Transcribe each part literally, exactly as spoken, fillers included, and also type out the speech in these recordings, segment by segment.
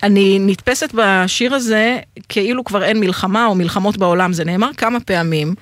אני נתפסת בשיר הזה כאילו כבר אין מלחמה או מלחמות בעולם, זה נאמר כמה פעמים,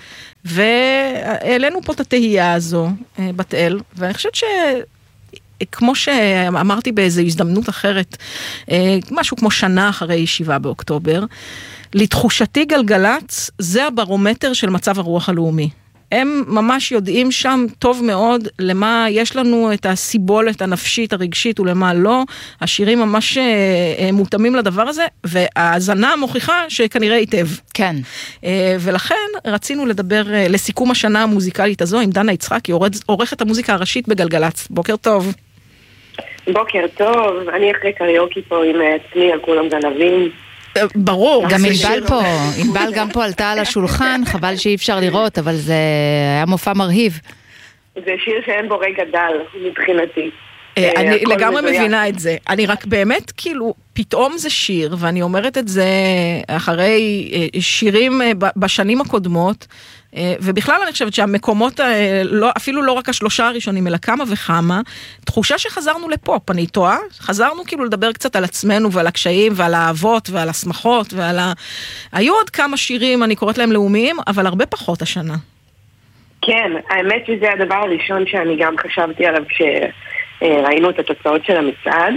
והעלינו פה את התהייה הזו, בת אל, ואני חושבת ש... כמו שאמרתי באיזו הזדמנות אחרת, משהו כמו שנה אחרי שבעה באוקטובר, לתחושתי גלגלץ, זה הברומטר של מצב הרוח הלאומי. הם ממש יודעים שם טוב מאוד למה יש לנו את הסיבולת הנפשית, הרגשית ולמה לא. השירים ממש מותאמים לדבר הזה, וההאזנה מוכיחה שכנראה היטב. כן. ולכן רצינו לדבר לסיכום השנה המוזיקלית הזו עם דנה יצחקי, עורכת המוזיקה הראשית בגלגלץ. בוקר טוב. בוקר טוב, אני אחרי קריוקי פה עם עצמי על כולם גנבים. ברור. גם ענבל פה, ענבל גם פה עלתה על השולחן, חבל שאי אפשר לראות, אבל זה היה מופע מרהיב. זה שיר שאין בו רגע דל, מבחינתי. אני לגמרי מבינה את זה. אני רק באמת, כאילו, פתאום זה שיר, ואני אומרת את זה אחרי שירים בשנים הקודמות, ובכלל אני חושבת שהמקומות, אפילו לא רק השלושה הראשונים, אלא כמה וכמה, תחושה שחזרנו לפופ, אני טועה, חזרנו כאילו לדבר קצת על עצמנו ועל הקשיים ועל האהבות ועל השמחות ועל ה... היו עוד כמה שירים, אני קוראת להם לאומיים, אבל הרבה פחות השנה. כן, האמת שזה הדבר הראשון שאני גם חשבתי עליו כשראינו את התוצאות של המצעד,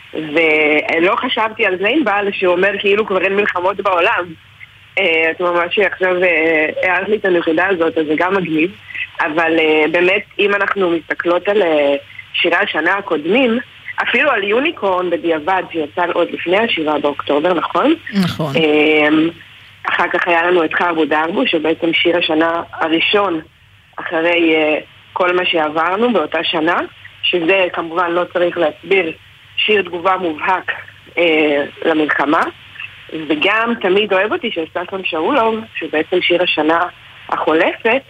ולא חשבתי על זה עם בעל שהוא אומר כאילו כבר אין מלחמות בעולם. את ממש עכשיו הערת לי את הנקודה הזאת, אז זה גם מגניב, אבל באמת אם אנחנו מסתכלות על שירי השנה הקודמים, אפילו על יוניקורן בדיעבד שיצא עוד לפני השבעה באוקטובר, נכון? נכון. אחר כך היה לנו את חרבו דרבו, שבעצם שיר השנה הראשון אחרי כל מה שעברנו באותה שנה, שזה כמובן לא צריך להסביר, שיר תגובה מובהק למלחמה. וגם תמיד אוהב אותי של ששון שאולוב, שהוא בעצם שיר השנה החולפת,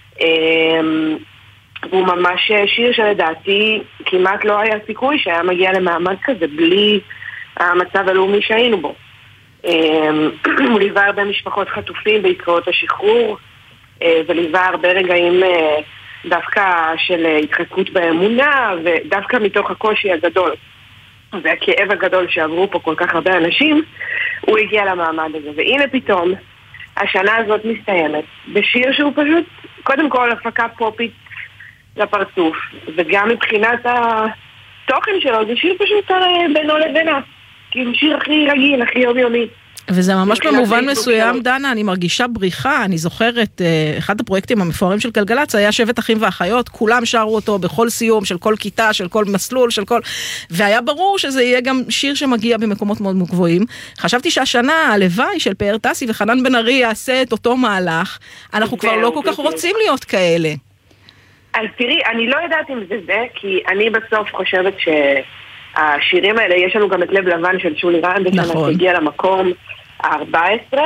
הוא ממש שיר שלדעתי כמעט לא היה סיכוי שהיה מגיע למעמד כזה בלי המצב הלאומי שהיינו בו. הוא ליווה הרבה משפחות חטופים בעקבות השחרור, וליווה הרבה רגעים דווקא של התחזקות באמונה, ודווקא מתוך הקושי הגדול והכאב הגדול שעברו פה כל כך הרבה אנשים, הוא הגיע למעמד הזה. והנה פתאום, השנה הזאת מסתיימת בשיר שהוא פשוט, קודם כל, הפקה פופית לפרצוף, וגם מבחינת התוכן שלו, זה שיר פשוט בינו לבינה. כאילו שיר הכי רגיל, הכי יומיומי. וזה ממש במובן מסוים, דנה, אני מרגישה בריחה, אני זוכרת, אחד הפרויקטים המפוארים של גלגלץ היה שבט אחים ואחיות, כולם שרו אותו בכל סיום, של כל כיתה, של כל מסלול, של כל... והיה ברור שזה יהיה גם שיר שמגיע במקומות מאוד גבוהים. חשבתי שהשנה, הלוואי של פאר טסי וחנן בן ארי יעשה את אותו מהלך, אנחנו כבר לא כל כך רוצים להיות כאלה. אז תראי, אני לא יודעת אם זה זה, כי אני בסוף חושבת שהשירים האלה, יש לנו גם את לב לבן של שולי רנד, שאנחנו הגיע למקום ה-ארבע עשרה,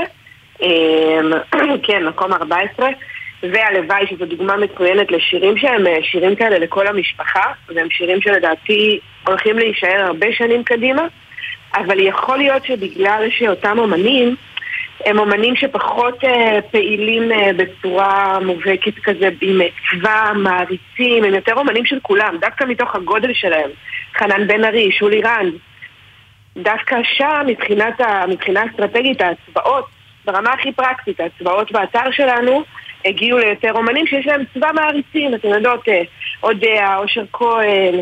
כן, מקום ה-ארבע עשרה, והלוואי שזו דוגמה מצוינת לשירים שהם שירים כאלה לכל המשפחה, והם שירים שלדעתי הולכים להישאר הרבה שנים קדימה, אבל יכול להיות שבגלל שאותם אומנים, הם אומנים שפחות פעילים בצורה מובהקת כזה, עם צבא, מעריצים, הם יותר אומנים של כולם, דווקא מתוך הגודל שלהם, חנן בן ארי, שולי רנד, דווקא שם, מבחינת ה, מבחינה אסטרטגית, ההצבעות, ברמה הכי פרקטית, ההצבעות באתר שלנו, הגיעו ליותר אומנים שיש להם צבא מעריצים, אתם יודעות, אודיה, אושר כהן,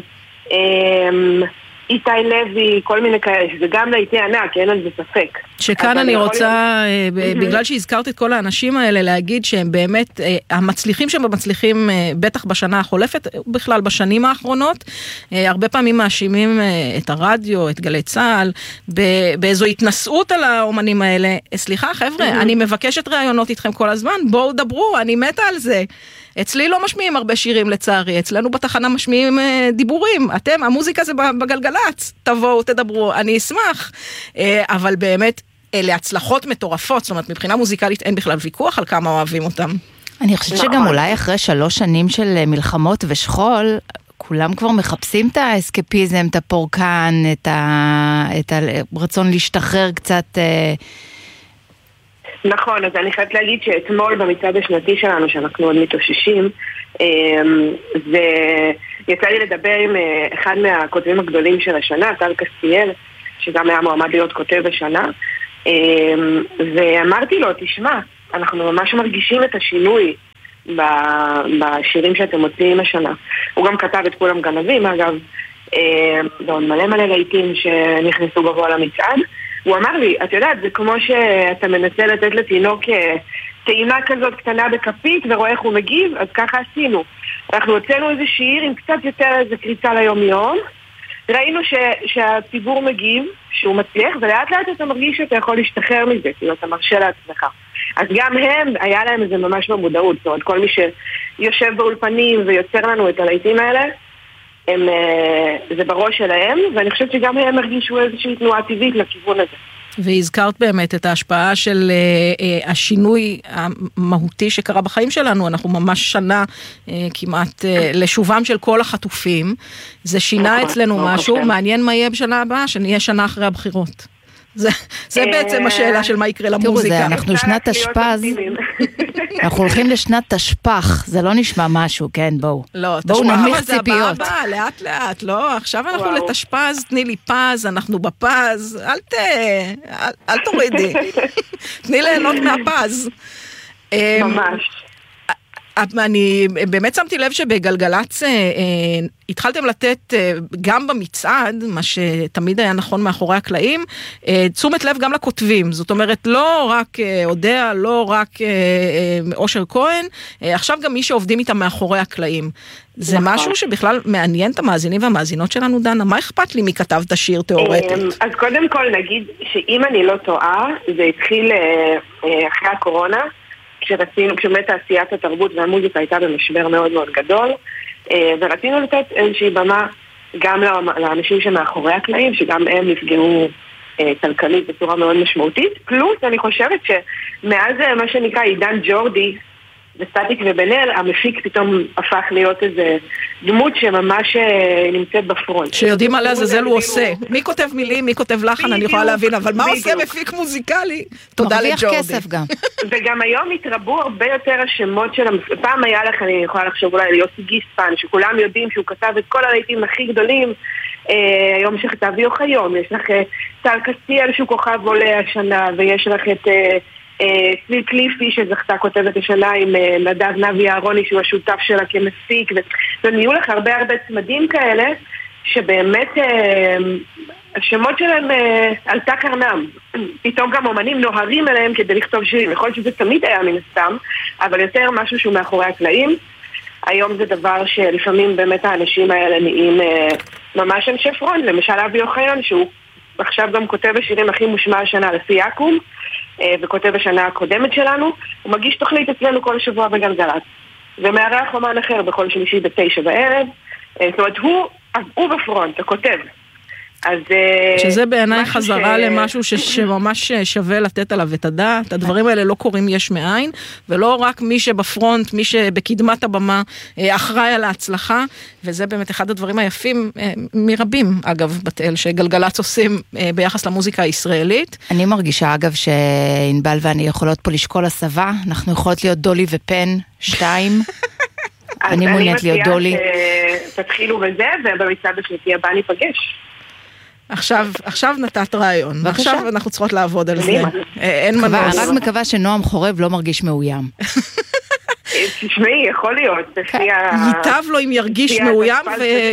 איתי לוי, כל מיני כאלה, שזה גם להיטי ענק, אין על זה ספק. שכאן אני רוצה, בגלל שהזכרת את כל האנשים האלה, להגיד שהם באמת, המצליחים שהם מצליחים, בטח בשנה החולפת, בכלל בשנים האחרונות, הרבה פעמים מאשימים את הרדיו, את גלי צהל, באיזו התנסות על האומנים האלה. סליחה חבר'ה, אני מבקשת ראיונות איתכם כל הזמן, בואו דברו, אני מתה על זה. אצלי לא משמיעים הרבה שירים לצערי, אצלנו בתחנה משמיעים דיבורים, אתם, המוזיקה זה בגלגלץ, תבואו, תדברו, אני אשמח, אבל באמת, אלה הצלחות מטורפות, זאת אומרת, מבחינה מוזיקלית אין בכלל ויכוח על כמה אוהבים אותם. אני חושבת שגם אולי אחרי שלוש שנים של מלחמות ושכול, כולם כבר מחפשים את האסקפיזם, את הפורקן, את, ה... את הרצון להשתחרר קצת... נכון, אז אני חייבת להגיד שאתמול במצעד השנתי שלנו, שאנחנו עוד מתאוששים, זה יצא לי לדבר עם אחד מהכותבים הגדולים של השנה, טל קסטיאל, שגם היה מועמד להיות כותב השנה, ואמרתי לו, תשמע, אנחנו ממש מרגישים את השינוי בשירים שאתם מוציאים השנה. הוא גם כתב את כולם גנבים, אגב, ועוד מלא מלא להיטים שנכנסו גבוה למצעד. הוא אמר לי, את יודעת, זה כמו שאתה מנסה לתת לתינוק טעימה כזאת קטנה בכפית ורואה איך הוא מגיב, אז ככה עשינו. אנחנו הוצאנו איזה שיר עם קצת יותר איזה קריצה ליום יום, ראינו ש, שהציבור מגיב, שהוא מצליח, ולאט לאט אתה מרגיש שאתה יכול להשתחרר מזה, כאילו אתה מרשה לעצמך. אז גם הם, היה להם איזה ממש במודעות, זאת אומרת, כל מי שיושב באולפנים ויוצר לנו את הלהיטים האלה, הם, זה בראש שלהם, ואני חושבת שגם הם הרגישו איזושהי תנועה טבעית לכיוון הזה. והזכרת באמת את ההשפעה של uh, השינוי המהותי שקרה בחיים שלנו, אנחנו ממש שנה uh, כמעט uh, לשובם של כל החטופים, זה שינה אצלנו משהו, מעניין מה יהיה בשנה הבאה, שנהיה שנה אחרי הבחירות. זה, זה בעצם השאלה של מה יקרה למוזיקה. תראו, אנחנו שנת תשפ"ז, אנחנו הולכים לשנת תשפ"ח, זה לא נשמע משהו, כן, בואו. לא, בואו ננמיך ציפיות. זה הבא, לאט לאט, לא, עכשיו אנחנו לתשפ"ז, תני לי פז, אנחנו בפז, אל ת... אל, אל תורידי. תני ליהנות מהפז. ממש. אני באמת שמתי לב שבגלגלץ התחלתם לתת גם במצעד, מה שתמיד היה נכון מאחורי הקלעים, תשומת לב גם לכותבים, זאת אומרת לא רק אודיה, לא רק אושר כהן, עכשיו גם מי שעובדים איתם מאחורי הקלעים. זה משהו שבכלל מעניין את המאזינים והמאזינות שלנו, דנה, מה אכפת לי מי כתב את השיר תיאורטית? אז קודם כל נגיד שאם אני לא טועה, זה התחיל אחרי הקורונה, כשרצינו, כשבאמת תעשיית התרבות והמוזיקה הייתה במשבר מאוד מאוד גדול, ורצינו לתת איזושהי במה גם לאנשים שמאחורי הקלעים, שגם הם נפגעו כלכלית בצורה מאוד משמעותית. פלוס, אני חושבת שמאז מה שנקרא עידן ג'ורדי, וסטטיק ובן-אל, המפיק פתאום הפך להיות איזה דמות שממש נמצאת בפרונט. שיודעים מה לעזאזל הוא עושה. מי כותב מילים, מי כותב לחן, אני יכולה להבין, אבל מה עושה מפיק מוזיקלי? תודה לג'ורדי. מרוויח כסף גם. וגם היום התרבו הרבה יותר השמות של... פעם היה לך, אני יכולה לחשוב אולי, ליוסי גיספן, שכולם יודעים שהוא כתב את כל הלהיטים הכי גדולים, היום יש לך את אבי אוחיון, יש לך טל קסטיאל שהוא כוכב עולה השנה, ויש לך את... צבי קליפי שזכתה כותבת השנה עם נדב נבי אהרוני שהוא השותף שלה כמפיק, ונהיו לך הרבה הרבה צמדים כאלה שבאמת השמות שלהם עלתה קרנם. פתאום גם אומנים נוהרים אליהם כדי לכתוב שירים, יכול להיות שזה תמיד היה מן הסתם, אבל יותר משהו שהוא מאחורי הקלעים. היום זה דבר שלפעמים באמת האנשים האלה נהיים ממש אנשי פרונט, למשל אבי אוחיון שהוא עכשיו גם כותב השירים הכי מושמע השנה לפי יקום, וכותב השנה הקודמת שלנו, הוא מגיש תוכנית אצלנו כל שבוע בגלגלצ. ומארח אומן אחר בכל שלישי בתשע בערב. זאת אומרת, הוא, הוא בפרונט, הכותב. אז... שזה בעיניי חזרה ש... למשהו ש... שממש שווה לתת עליו את הדעת. הדברים האלה לא קורים יש מאין, ולא רק מי שבפרונט, מי שבקדמת הבמה אחראי על ההצלחה, וזה באמת אחד הדברים היפים מרבים, אגב, בתל, שגלגלץ עושים ביחס למוזיקה הישראלית. אני מרגישה, אגב, שאינבל ואני יכולות פה לשקול הסבה, אנחנו יכולות להיות דולי ופן, שתיים. אני מעוניינת להיות דולי. תתחילו בזה, ובמצעד השנתי הבא ניפגש. עכשיו, עכשיו נתת רעיון, ועכשיו אנחנו צריכות לעבוד על זה. אין מנוס. רק מקווה שנועם חורב לא מרגיש מאוים. תשמעי, יכול להיות. ייטב לו אם ירגיש מאוים,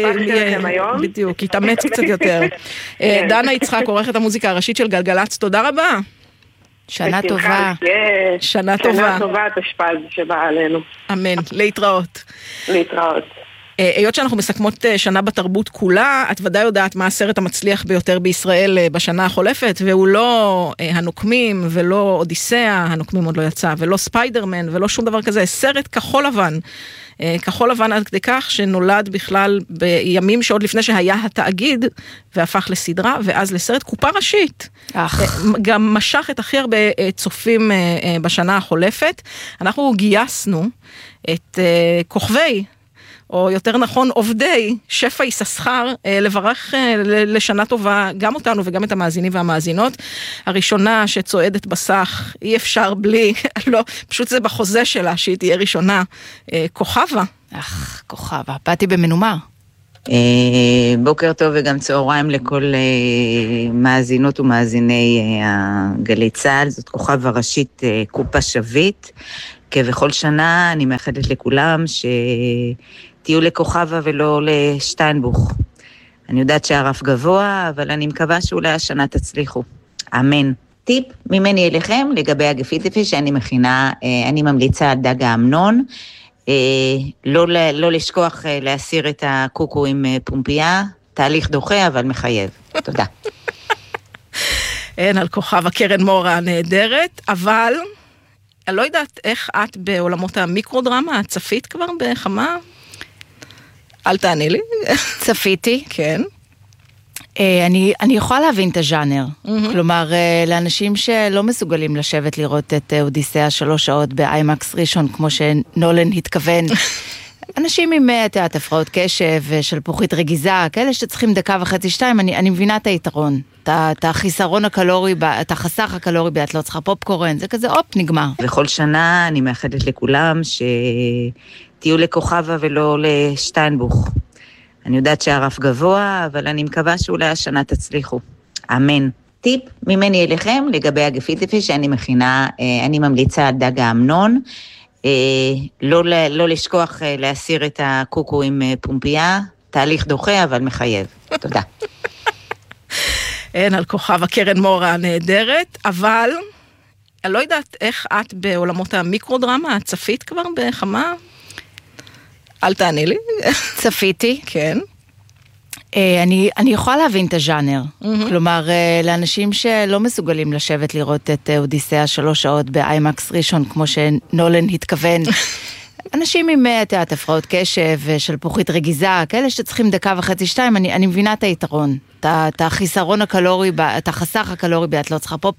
בדיוק, יתאמץ קצת יותר. דנה יצחק, עורכת המוזיקה הראשית של גלגלץ, תודה רבה. שנה טובה. שנה טובה. שנה טובה, תשפ"ז שבאה עלינו. אמן, להתראות. להתראות. היות שאנחנו מסכמות שנה בתרבות כולה, את ודאי יודעת מה הסרט המצליח ביותר בישראל בשנה החולפת, והוא לא הנוקמים ולא אודיסאה, הנוקמים עוד לא יצא, ולא ספיידרמן ולא שום דבר כזה, סרט כחול לבן. כחול לבן עד כדי כך שנולד בכלל בימים שעוד לפני שהיה התאגיד, והפך לסדרה, ואז לסרט קופה ראשית. אך. גם משך את הכי הרבה צופים בשנה החולפת. אנחנו גייסנו את כוכבי, או יותר נכון עובדי שפע יששכר, לברך לשנה טובה גם אותנו וגם את המאזינים והמאזינות. הראשונה שצועדת בסך, אי אפשר בלי, לא, פשוט זה בחוזה שלה שהיא תהיה ראשונה, כוכבה. אך, כוכבה, באתי במנומר. בוקר טוב וגם צהריים לכל מאזינות ומאזיני הגלי צהל, זאת כוכב הראשית קופה שביט, כבכל שנה אני מאחלת לכולם שתהיו לכוכבה ולא לשטיינבוך. אני יודעת שהרף גבוה, אבל אני מקווה שאולי השנה תצליחו. אמן. טיפ ממני אליכם לגבי הגפיטפי שאני מכינה, אני ממליצה על דג האמנון, לא, לא לשכוח להסיר את הקוקו עם פומפייה, תהליך דוחה אבל מחייב. תודה. אין על כוכב הקרן מורה הנהדרת, אבל אני לא יודעת איך את בעולמות המיקרודרמה, את צפית כבר בכמה? אל תעני לי. צפיתי. כן. אני, אני יכולה להבין את הז'אנר, mm-hmm. כלומר, לאנשים שלא מסוגלים לשבת לראות את אודיסאה שלוש שעות באיימקס ראשון, כמו שנולן התכוון, אנשים עם תיאת הפרעות קשב ושלפוחית רגיזה, כאלה שצריכים דקה וחצי שתיים, אני, אני מבינה את היתרון, את החיסרון הקלורי, את החסך הקלורי, את לא צריכה פופקורן, זה כזה, אופ, נגמר. וכל שנה אני מאחלת לכולם שתהיו לכוכבה ולא לשטיינבוך. אני יודעת שהרף גבוה, אבל אני מקווה שאולי השנה תצליחו. אמן. טיפ ממני אליכם לגבי הגפיטפי שאני מכינה, אני ממליצה על דג האמנון, לא, לא לשכוח להסיר את הקוקו עם פומפייה, תהליך דוחה אבל מחייב. תודה. אין על כוכב הקרן מורה הנהדרת, אבל אני לא יודעת איך את בעולמות המיקרודרמה, את צפית כבר בכמה? אל תעני לי. צפיתי. כן. אני, אני יכולה להבין את הז'אנר, mm-hmm. כלומר, לאנשים שלא מסוגלים לשבת לראות את אודיסאה שלוש שעות באיימקס ראשון, כמו שנולן התכוון, אנשים עם תיאת הפרעות קשב ושלפוחית רגיזה, כאלה שצריכים דקה וחצי שתיים, אני, אני מבינה את היתרון, את החיסרון הקלורי, את החסך הקלורי, את לא צריכה פופ